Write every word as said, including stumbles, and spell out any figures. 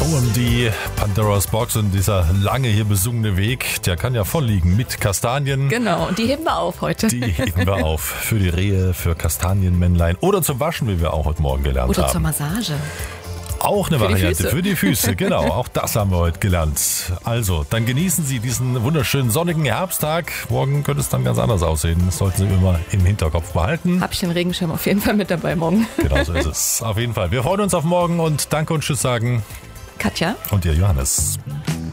O M D, Pandora's Box und dieser lange hier besungene Weg, der kann ja voll liegen mit Kastanien. Genau, und die heben wir auf heute. Die heben wir auf für die Rehe, für Kastanienmännlein oder zum Waschen, wie wir auch heute Morgen gelernt Oder haben. zur Massage. Auch eine Für die Variante Füße. für die Füße, genau. Auch das haben wir heute gelernt. Also, dann genießen Sie diesen wunderschönen sonnigen Herbsttag. Morgen könnte es dann ganz anders aussehen. Das sollten Sie immer im Hinterkopf behalten. Hab ich den Regenschirm auf jeden Fall mit dabei morgen. Genau so ist es. Auf jeden Fall. Wir freuen uns auf morgen und danke und tschüss sagen. Katja. Und ihr Johannes.